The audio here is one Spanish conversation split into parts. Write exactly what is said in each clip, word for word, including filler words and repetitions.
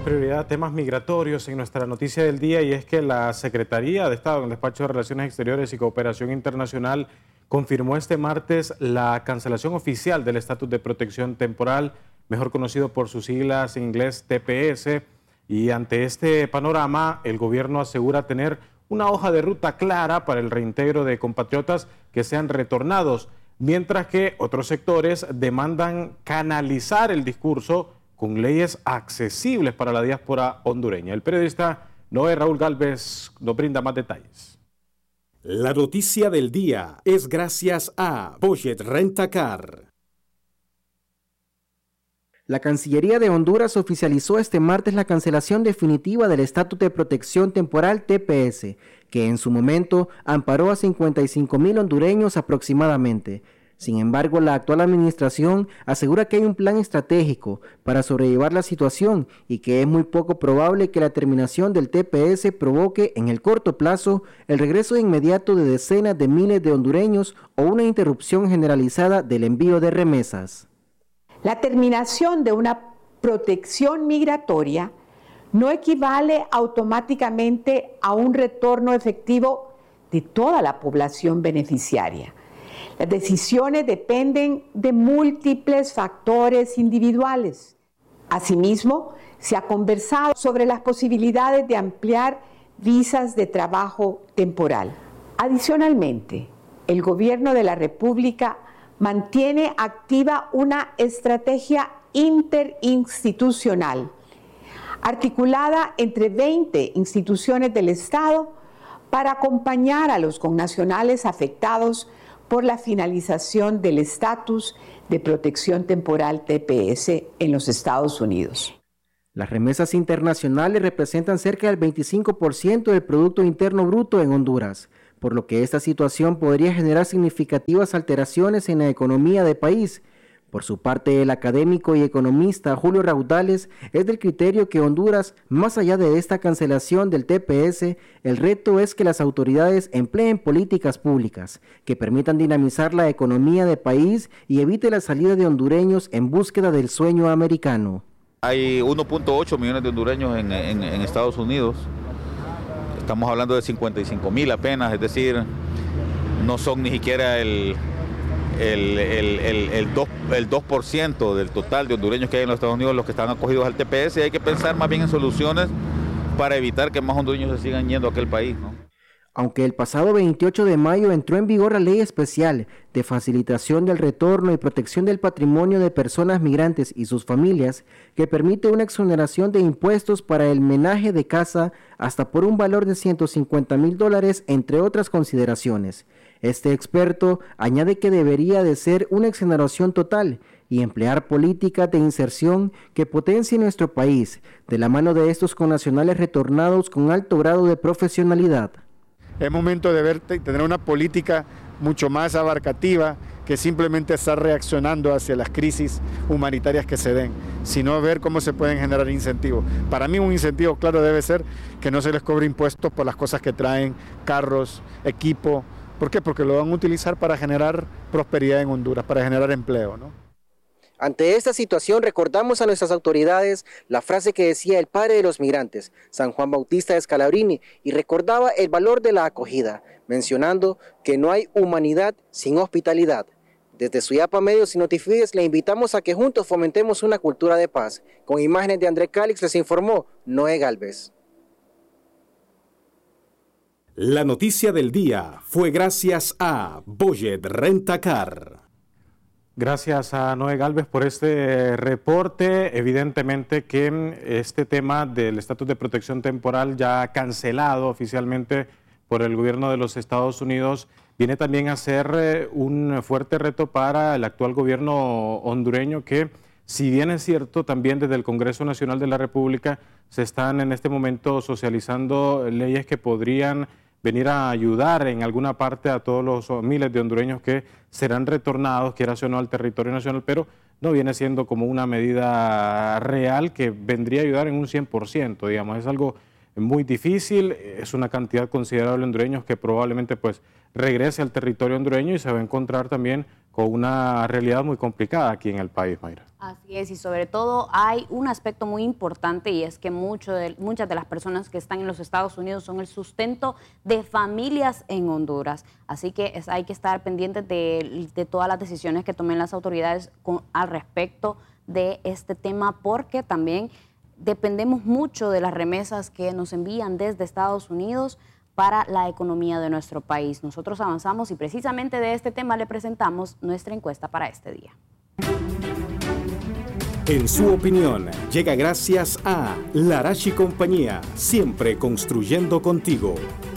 prioridad a temas migratorios en nuestra noticia del día, y es que la Secretaría de Estado en el Despacho de Relaciones Exteriores y Cooperación Internacional confirmó este martes la cancelación oficial del estatus de protección temporal, mejor conocido por sus siglas en inglés T P S, y ante este panorama el gobierno asegura tener una hoja de ruta clara para el reintegro de compatriotas que sean retornados, mientras que otros sectores demandan canalizar el discurso con leyes accesibles para la diáspora hondureña. El periodista Noé Raúl Gálvez nos brinda más detalles. La noticia del día es gracias a Budget Rent-A-Car. La Cancillería de Honduras oficializó este martes la cancelación definitiva del Estatus de Protección Temporal T P S, que en su momento amparó a cincuenta y cinco mil hondureños aproximadamente. Sin embargo, la actual administración asegura que hay un plan estratégico para sobrellevar la situación y que es muy poco probable que la terminación del T P S provoque en el corto plazo el regreso inmediato de decenas de miles de hondureños o una interrupción generalizada del envío de remesas. La terminación de una protección migratoria no equivale automáticamente a un retorno efectivo de toda la población beneficiaria. Las decisiones dependen de múltiples factores individuales. Asimismo, se ha conversado sobre las posibilidades de ampliar visas de trabajo temporal. Adicionalmente, el Gobierno de la República mantiene activa una estrategia interinstitucional, articulada entre veinte instituciones del Estado para acompañar a los connacionales afectados por la finalización del estatus de protección temporal T P S en los Estados Unidos. Las remesas internacionales representan cerca del veinticinco por ciento del Producto Interno Bruto en Honduras, por lo que esta situación podría generar significativas alteraciones en la economía del país. Por su parte, el académico y economista Julio Raudales es del criterio que Honduras, más allá de esta cancelación del T P S, el reto es que las autoridades empleen políticas públicas que permitan dinamizar la economía del país y evite la salida de hondureños en búsqueda del sueño americano. Hay uno punto ocho millones de hondureños en, en, en Estados Unidos. Estamos hablando de cincuenta y cinco mil apenas, es decir, no son ni siquiera el... El, el, el, el, dos, el dos por ciento del total de hondureños que hay en los Estados Unidos los que están acogidos al T P S, y hay que pensar más bien en soluciones para evitar que más hondureños se sigan yendo a aquel país, ¿no? Aunque el pasado veintiocho de mayo entró en vigor la ley especial de facilitación del retorno y protección del patrimonio de personas migrantes y sus familias, que permite una exoneración de impuestos para el menaje de casa hasta por un valor de ciento cincuenta mil dólares, entre otras consideraciones. Este experto añade que debería de ser una exoneración total y emplear políticas de inserción que potencien nuestro país, de la mano de estos connacionales retornados con alto grado de profesionalidad. Es momento de ver, tener una política mucho más abarcativa que simplemente estar reaccionando hacia las crisis humanitarias que se den, sino ver cómo se pueden generar incentivos. Para mí un incentivo claro debe ser que no se les cobre impuestos por las cosas que traen, carros, equipo. ¿Por qué? Porque lo van a utilizar para generar prosperidad en Honduras, para generar empleo, ¿no? Ante esta situación, recordamos a nuestras autoridades la frase que decía el padre de los migrantes, San Juan Bautista de Scalabrini, y recordaba el valor de la acogida, mencionando que no hay humanidad sin hospitalidad. Desde Suyapa Medios y Notifides le invitamos a que juntos fomentemos una cultura de paz. Con imágenes de André Cálix les informó Noé Gálvez. La noticia del día fue gracias a Budget Rent-A-Car. Gracias a Noé Gálvez por este reporte. Evidentemente que este tema del estatus de protección temporal, ya cancelado oficialmente por el gobierno de los Estados Unidos, viene también a ser un fuerte reto para el actual gobierno hondureño, que, si bien es cierto, también desde el Congreso Nacional de la República se están en este momento socializando leyes que podrían venir a ayudar en alguna parte a todos los miles de hondureños que serán retornados, quieras o no, al territorio nacional, pero no viene siendo como una medida real que vendría a ayudar en un cien por ciento, digamos. Es algo muy difícil, es una cantidad considerable de hondureños que probablemente pues regrese al territorio hondureño y se va a encontrar también con una realidad muy complicada aquí en el país, Mayra. Así es, y sobre todo hay un aspecto muy importante y es que mucho de, muchas de las personas que están en los Estados Unidos son el sustento de familias en Honduras. Así que es, hay que estar pendientes de, de todas las decisiones que tomen las autoridades con, al respecto de este tema, porque también dependemos mucho de las remesas que nos envían desde Estados Unidos para la economía de nuestro país. Nosotros avanzamos y precisamente de este tema le presentamos nuestra encuesta para este día. En su opinión, llega gracias a Larache y Compañía, siempre construyendo contigo.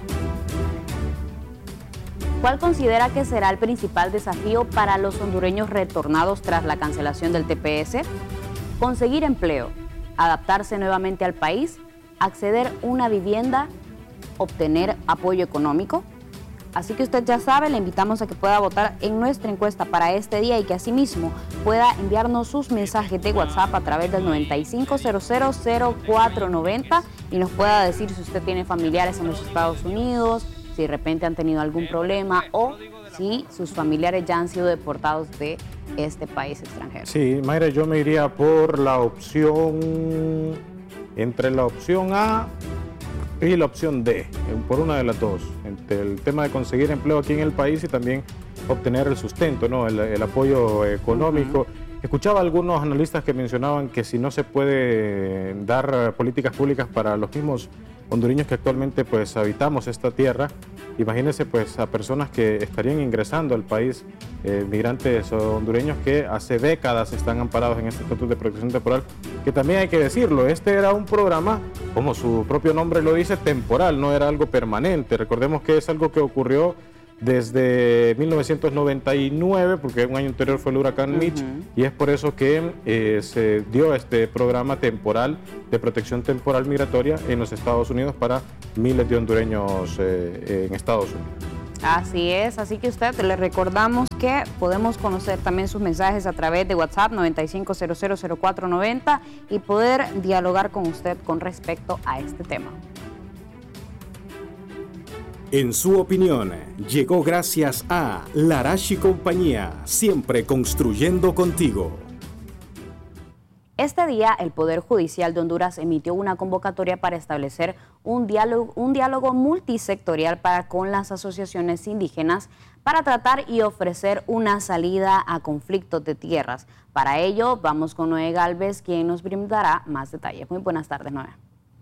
¿Cuál considera que será el principal desafío para los hondureños retornados tras la cancelación del T P S? Conseguir empleo, adaptarse nuevamente al país, acceder a una vivienda, obtener apoyo económico. Así que usted ya sabe, le invitamos a que pueda votar en nuestra encuesta para este día y que asimismo pueda enviarnos sus mensajes de WhatsApp a través del noventa y cinco cero cero cero cuatro noventa y nos pueda decir si usted tiene familiares en los Estados Unidos, si de repente han tenido algún problema o si sus familiares ya han sido deportados de este país extranjero. Sí, Mayra, yo me iría por la opción, entre la opción A y la opción D, por una de las dos, entre el tema de conseguir empleo aquí en el país y también obtener el sustento, ¿no? el, el apoyo económico. Uh-huh. Escuchaba a algunos analistas que mencionaban que si no se puede dar políticas públicas para los mismos hondureños que actualmente pues habitamos esta tierra, imagínense pues a personas que estarían ingresando al país, eh, migrantes hondureños que hace décadas están amparados en este estatuto de protección temporal, que también hay que decirlo, este era un programa, como su propio nombre lo dice, temporal, no era algo permanente. Recordemos que es algo que ocurrió desde mil novecientos noventa y nueve, porque un año anterior fue el huracán Mitch, uh-huh. y es por eso que eh, se dio este programa temporal de protección temporal migratoria en los Estados Unidos para miles de hondureños eh, en Estados Unidos. Así es, así que usted le recordamos que podemos conocer también sus mensajes a través de WhatsApp noventa y cinco cero cero cero cuatro noventa y poder dialogar con usted con respecto a este tema. En su opinión, llegó gracias a Larache y Compañía, siempre construyendo contigo. Este día, el Poder Judicial de Honduras emitió una convocatoria para establecer un diálogo, un diálogo multisectorial para con las asociaciones indígenas para tratar y ofrecer una salida a conflictos de tierras. Para ello, vamos con Noé Galvez, quien nos brindará más detalles. Muy buenas tardes, Noé.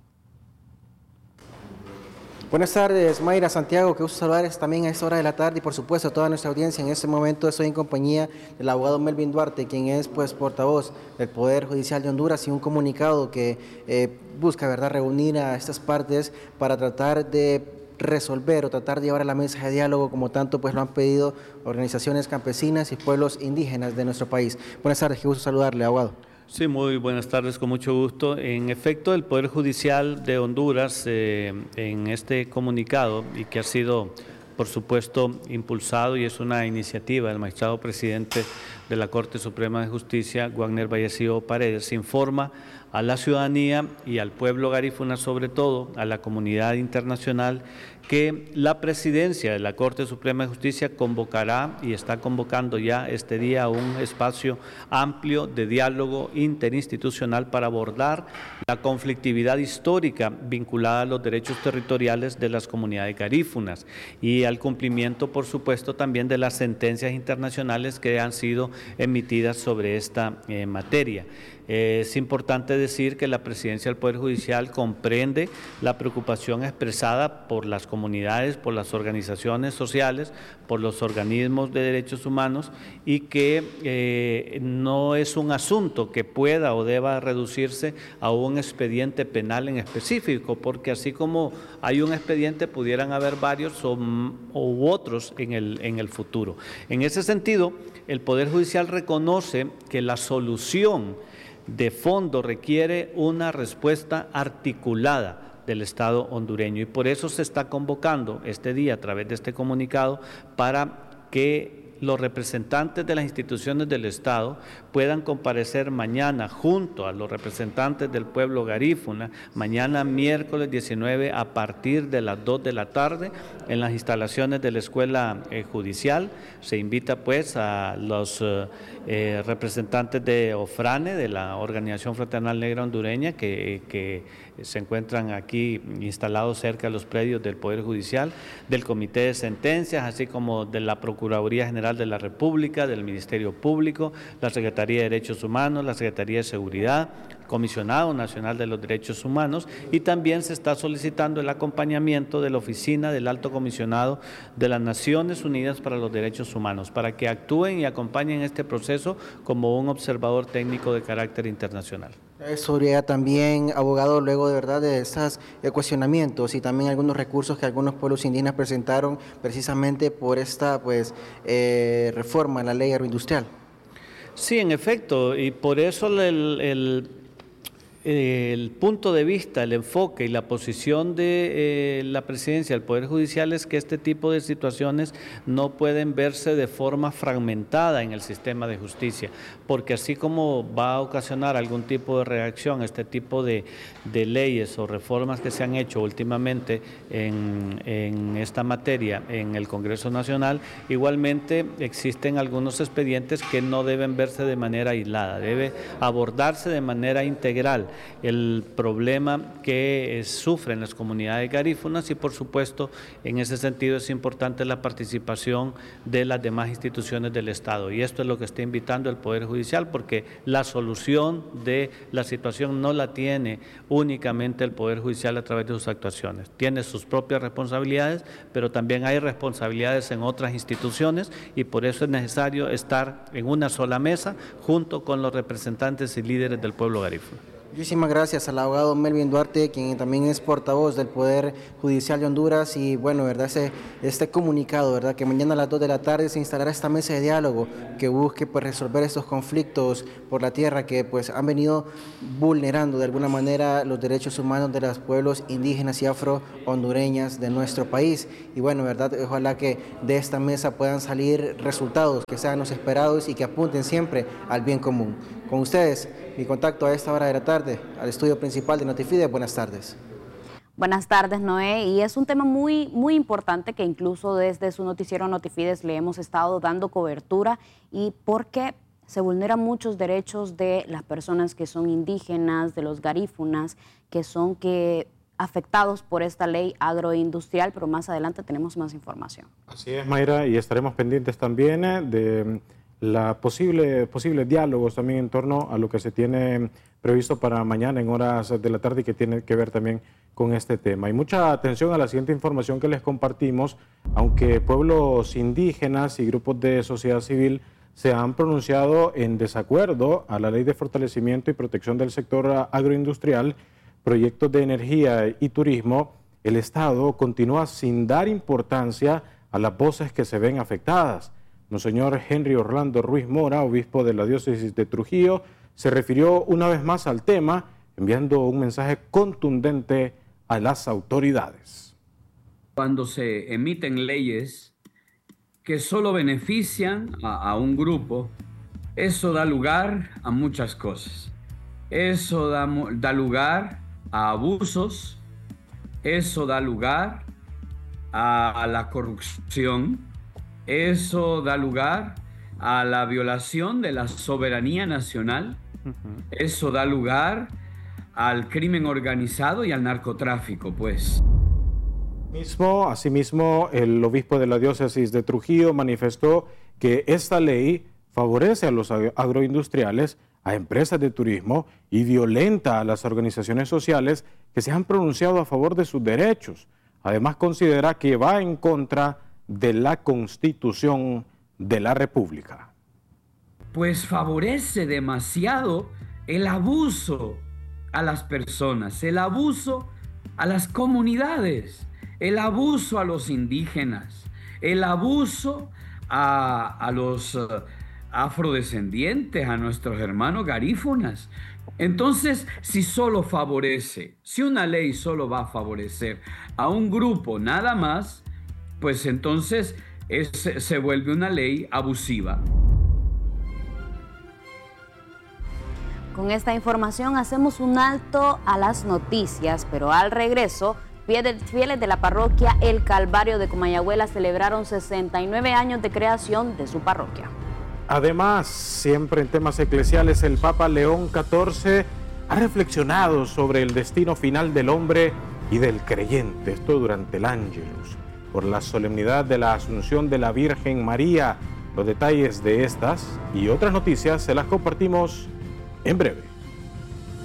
Buenas tardes, Mayra, Santiago, que gusto saludarles también a esta hora de la tarde y por supuesto a toda nuestra audiencia. En este momento estoy en compañía del abogado Melvin Duarte, quien es pues portavoz del Poder Judicial de Honduras, y un comunicado que eh, busca, ¿verdad?, reunir a estas partes para tratar de resolver o tratar de llevar a la mesa de diálogo, como tanto pues lo han pedido organizaciones campesinas y pueblos indígenas de nuestro país. Buenas tardes, qué gusto saludarle, abogado. Sí, muy buenas tardes, con mucho gusto. En efecto, el Poder Judicial de Honduras, eh, en este comunicado, y que ha sido, por supuesto, impulsado y es una iniciativa del magistrado presidente de la Corte Suprema de Justicia, Wagner Vallecillo Paredes, informa a la ciudadanía y al pueblo garífuna, sobre todo a la comunidad internacional, que la presidencia de la Corte Suprema de Justicia convocará y está convocando ya este día un espacio amplio de diálogo interinstitucional para abordar la conflictividad histórica vinculada a los derechos territoriales de las comunidades garífunas y al cumplimiento, por supuesto, también de las sentencias internacionales que han sido emitidas sobre esta eh, materia. Es importante decir que la presidencia del Poder Judicial comprende la preocupación expresada por las comunidades, por las organizaciones sociales, por los organismos de derechos humanos y que eh, no es un asunto que pueda o deba reducirse a un expediente penal en específico, porque así como hay un expediente, pudieran haber varios o, u otros en el, en el futuro. En ese sentido, el Poder Judicial reconoce que la solución de fondo requiere una respuesta articulada del Estado hondureño y por eso se está convocando este día a través de este comunicado para que los representantes de las instituciones del Estado puedan comparecer mañana junto a los representantes del pueblo garífuna, mañana miércoles diecinueve a partir de las dos de la tarde en las instalaciones de la Escuela eh, Judicial. Se invita pues a los eh, eh, representantes de OFRANE, de la Organización Fraternal Negra Hondureña, que, que se encuentran aquí instalados cerca de los predios del Poder Judicial, del Comité de Sentencias, así como de la Procuraduría General de la República, del Ministerio Público, la Secretaría de Derechos Humanos, la Secretaría de Seguridad, Comisionado Nacional de los Derechos Humanos, y también se está solicitando el acompañamiento de la Oficina del Alto Comisionado de las Naciones Unidas para los Derechos Humanos, para que actúen y acompañen este proceso como un observador técnico de carácter internacional. Eso habría también, abogado, luego de verdad de estos cuestionamientos y también algunos recursos que algunos pueblos indígenas presentaron precisamente por esta pues eh, reforma a la ley agroindustrial. Sí, en efecto, y por eso el, el, el punto de vista, el enfoque y la posición de eh, la presidencia del Poder Judicial es que este tipo de situaciones no pueden verse de forma fragmentada en el sistema de justicia, porque así como va a ocasionar algún tipo de reacción a este tipo de, de leyes o reformas que se han hecho últimamente en, en esta materia en el Congreso Nacional, igualmente existen algunos expedientes que no deben verse de manera aislada, debe abordarse de manera integral el problema que sufren las comunidades garífunas y por supuesto en ese sentido es importante la participación de las demás instituciones del Estado y esto es lo que está invitando el Poder Judicial porque la solución de la situación no la tiene únicamente el Poder Judicial a través de sus actuaciones, tiene sus propias responsabilidades pero también hay responsabilidades en otras instituciones y por eso es necesario estar en una sola mesa junto con los representantes y líderes del pueblo garífuna. Muchísimas gracias al abogado Melvin Duarte, quien también es portavoz del Poder Judicial de Honduras y bueno, verdad este, este comunicado, verdad que mañana a las dos de la tarde se instalará esta mesa de diálogo que busque pues resolver estos conflictos por la tierra que pues han venido vulnerando de alguna manera los derechos humanos de los pueblos indígenas y afro-hondureñas de nuestro país y bueno, verdad, ojalá que de esta mesa puedan salir resultados que sean los esperados y que apunten siempre al bien común. Con ustedes, mi contacto a esta hora de la tarde, al estudio principal de Notifide. Buenas tardes. Buenas tardes, Noé. Y es un tema muy, muy importante que incluso desde su noticiero Notifides le hemos estado dando cobertura y porque se vulneran muchos derechos de las personas que son indígenas, de los garífunas, que son que afectados por esta ley agroindustrial, pero más adelante tenemos más información. Así es, Mayra, y estaremos pendientes también de la posible, posibles diálogos también en torno a lo que se tiene previsto para mañana en horas de la tarde y que tiene que ver también con este tema. Y mucha atención a la siguiente información que les compartimos, aunque pueblos indígenas y grupos de sociedad civil se han pronunciado en desacuerdo a la Ley de Fortalecimiento y Protección del Sector Agroindustrial, Proyectos de Energía y Turismo, el Estado continúa sin dar importancia a las voces que se ven afectadas. Monseñor Henry Orlando Ruiz Mora, obispo de la diócesis de Trujillo, se refirió una vez más al tema, enviando un mensaje contundente a las autoridades. Cuando se emiten leyes que solo benefician a, a un grupo, eso da lugar a muchas cosas. Eso da, da lugar a abusos, eso da lugar a, a la corrupción, eso da lugar a la violación de la soberanía nacional, uh-huh. Eso da lugar al crimen organizado y al narcotráfico, pues. Mismo, asimismo, el obispo de la diócesis de Trujillo manifestó que esta ley favorece a los agroindustriales, a empresas de turismo y violenta a las organizaciones sociales que se han pronunciado a favor de sus derechos. Además, considera que va en contra de la Constitución de la República. Pues favorece demasiado el abuso a las personas, el abuso a las comunidades, el abuso a los indígenas, el abuso a, a los uh, afrodescendientes, a nuestros hermanos garífunas. Entonces, si solo favorece, si una ley solo va a favorecer a un grupo nada más, pues entonces es, se vuelve una ley abusiva. Con esta información hacemos un alto a las noticias, pero al regreso, fieles de la parroquia El Calvario de Comayagüela celebraron sesenta y nueve años de creación de su parroquia. Además, siempre en temas eclesiales, el Papa León catorce ha reflexionado sobre el destino final del hombre y del creyente, esto durante el Ángelus, por la solemnidad de la Asunción de la Virgen María. Los detalles de estas y otras noticias se las compartimos en breve.